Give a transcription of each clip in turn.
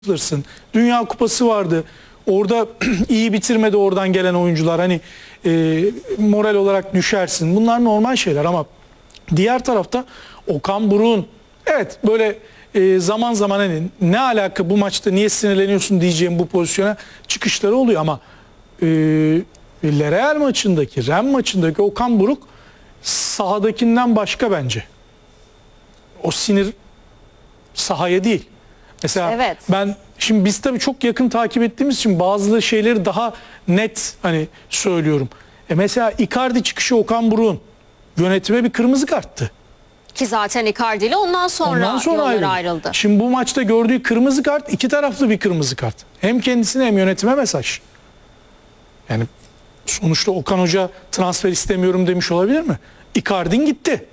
Alırsın. Dünya Kupası vardı. Orada iyi bitirmedi oradan gelen oyuncular. Hani moral olarak düşersin. Bunlar normal şeyler ama diğer tarafta Okan Buruk'un evet böyle zaman zaman hani ne alaka bu maçta niye sinirleniyorsun diyeceğim bu pozisyona çıkışları oluyor ama Real maçındaki, Rennes maçındaki Okan Buruk sahadakinden başka bence. O sinir sahaya değil. Mesela evet. ben şimdi biz tabii çok yakın takip ettiğimiz için bazı şeyleri daha net hani söylüyorum. Mesela Icardi çıkışı Okan Buruk'un yönetime bir kırmızı karttı. Ki zaten Icardi ile ondan sonra yolları ayrıldı. Şimdi bu maçta gördüğü kırmızı kart iki taraflı bir kırmızı kart. Hem kendisine hem yönetime mesaj. Yani sonuçta Okan Hoca transfer istemiyorum demiş olabilir mi? Icardi'nin gitti.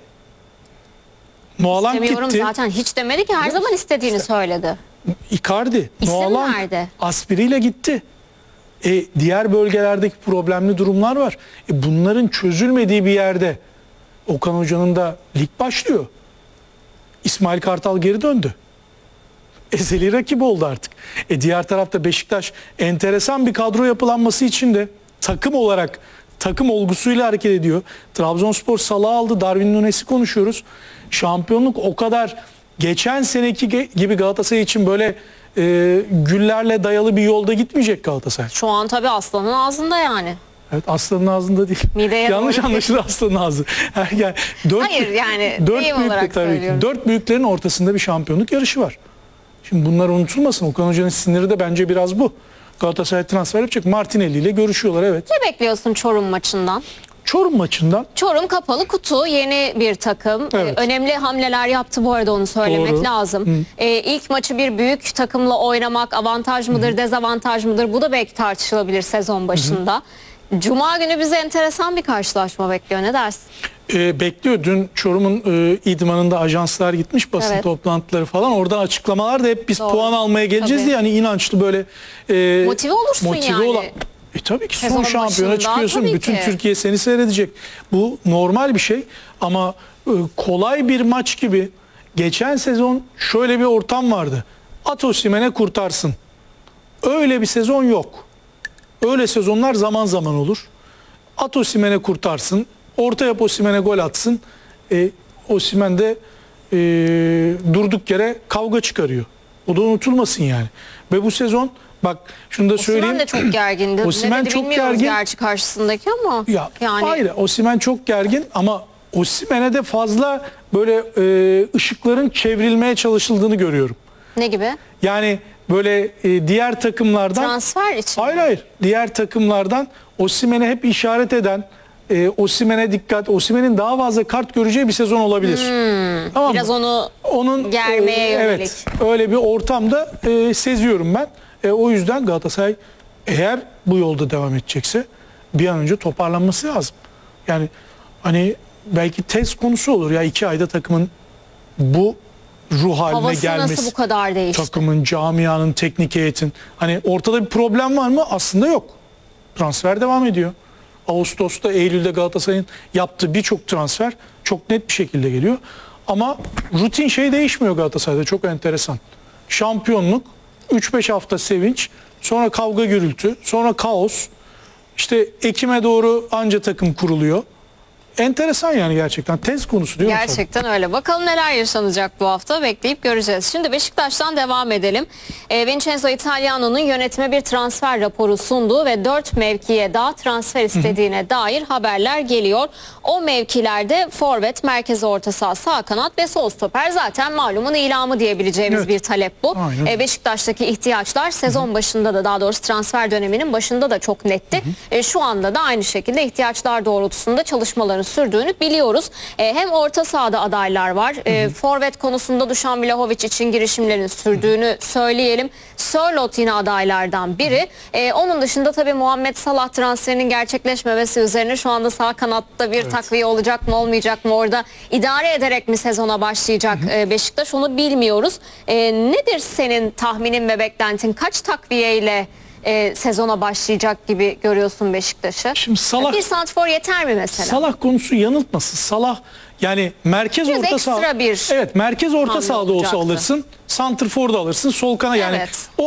Noalan gitti. Zaten hiç demedi ki, her zaman istediğini söyledi. Icardi, İsim Noalan, nerede? Aspiri ile gitti. Diğer bölgelerdeki problemli durumlar var. Bunların çözülmediği bir yerde Okan Hoca'nın da lig başlıyor. İsmail Kartal geri döndü. Ezeli rakip oldu artık. Diğer tarafta Beşiktaş enteresan bir kadro yapılanması için de takım olarak takım olgusuyla hareket ediyor. Trabzonspor Salah'ı aldı. Darwin Nunez'i konuşuyoruz. Şampiyonluk o kadar geçen seneki gibi Galatasaray için böyle güllerle dayalı bir yolda gitmeyecek Galatasaray. Şu an tabii aslanın ağzında yani. Evet, aslanın ağzında değil. Mideye yanlış anlaşıldı, aslanın ağzı. Yani hayır yani deyim olarak söylüyorum. Dört büyüklerin ortasında bir şampiyonluk yarışı var. Şimdi bunlar unutulmasın. Okan Hoca'nın siniri de bence biraz bu. Galatasaray transfer yapacak. Martinelli ile görüşüyorlar, evet. Ne bekliyorsun Çorum maçından? Çorum maçından. Çorum kapalı kutu, yeni bir takım. Evet. Önemli hamleler yaptı bu arada, onu söylemek Doğru. lazım. İlk maçı bir büyük takımla oynamak avantaj mıdır, dezavantaj mıdır? Bu da belki tartışılabilir sezon başında. Cuma günü bize enteresan bir karşılaşma bekliyor. Ne dersin? Bekliyor. Dün Çorum'un idmanında ajanslar gitmiş, basın Evet. toplantıları falan. Oradan açıklamalar da hep biz Doğru. puan almaya geleceğiz diye yani inançlı böyle Motive olursun yani. Tabii ki Sezon son şampiyona başında, çıkıyorsun. tabii Bütün ki. Türkiye seni seyredecek. Bu normal bir şey ama kolay bir maç gibi. Geçen sezon şöyle bir ortam vardı. At Osimhen'e kurtarsın. Öyle bir sezon yok. Öyle sezonlar zaman zaman olur. At Osimhen'e kurtarsın. Orta yap, Osimhen'e gol atsın. Osimhen de durduk yere kavga çıkarıyor. O da unutulmasın yani. Ve bu sezon bak şunu da söyleyeyim. Osimhen de çok gergindi. Osimhen çok gergin. Gerçi karşısındaki ama. Yani... Hayır, Osimhen çok gergin ama Osimhen'e de fazla böyle ışıkların çevrilmeye çalışıldığını görüyorum. Ne gibi? Yani böyle diğer takımlardan transfer için. Hayır. Diğer takımlardan Osimhen'e hep işaret eden, Osimhen'e dikkat, Osimhen'in daha fazla kart göreceği bir sezon olabilir. Tamam Biraz mı? onun germeye yönelik. Evet, öyle bir ortamda seziyorum ben. O yüzden Galatasaray eğer bu yolda devam edecekse bir an önce toparlanması lazım. Yani hani belki test konusu olur ya, 2 ayda takımın bu ruh haline havası gelmesi. nasıl bu kadar değişti? Takımın, camianın, teknik heyetin. Hani ortada bir problem var mı? Aslında yok. Transfer devam ediyor. Ağustos'ta, Eylül'de Galatasaray'ın yaptığı birçok transfer çok net bir şekilde geliyor. Ama rutin şey değişmiyor Galatasaray'da. Çok enteresan. Şampiyonluk, 3-5 hafta sevinç, sonra kavga gürültü, sonra kaos. İşte Ekim'e doğru anca takım kuruluyor. Enteresan yani gerçekten. Tez konusu diyorum. Gerçekten öyle. Bakalım neler yaşanacak bu hafta, bekleyip göreceğiz. Şimdi Beşiktaş'tan devam edelim. Vincenzo Italiano'nun yönetime bir transfer raporu sunduğu ve 4 mevkiye daha transfer istediğine dair haberler geliyor. O mevkilerde forvet, merkez orta saha, sağ kanat ve sol stoper, zaten malumun ilamı diyebileceğimiz bir talep bu. Beşiktaş'taki ihtiyaçlar sezon başında da, daha doğrusu transfer döneminin başında da çok netti. Şu anda da aynı şekilde ihtiyaçlar doğrultusunda çalışmaların sürdüğünü biliyoruz. Hem orta sahada adaylar var. Forvet konusunda Dušan Vlahović için girişimlerin sürdüğünü söyleyelim. Sörloth yine adaylardan biri. Onun dışında tabii Muhammed Salah transferinin gerçekleşmemesi üzerine şu anda sağ kanatta bir takviye olacak mı olmayacak mı, orada idare ederek mi sezona başlayacak Beşiktaş, onu bilmiyoruz. Nedir senin tahminin ve beklentin? Kaç takviyeyle sezona başlayacak gibi görüyorsun Beşiktaş'ı? Şimdi Salah, Bir santrfor yeter mi mesela? Salah konusu yanıltmasın. Salah yani merkez Biraz orta ekstra saha. bir Evet, merkez orta hamle sahada olsa olacaktı. alırsın. Santrfor da alırsın. Sol kana yani Evet.